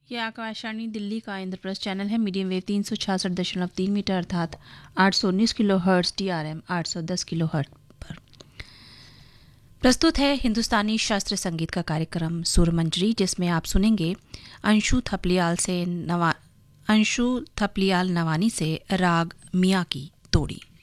ये आकाशवाणी दिल्ली का इंद्रप्रस्थ चैनल है। मीडियम वेव 366.3 मीटर अर्थात 819 kilo hertz, DRM 810 kilo hertz पर प्रस्तुत है हिंदुस्तानी शास्त्रीय संगीत का कार्यक्रम सुरमंजरी, जिसमें आप सुनेंगे अंशु थपलियाल नवानी से राग मियाँ की तोड़ी।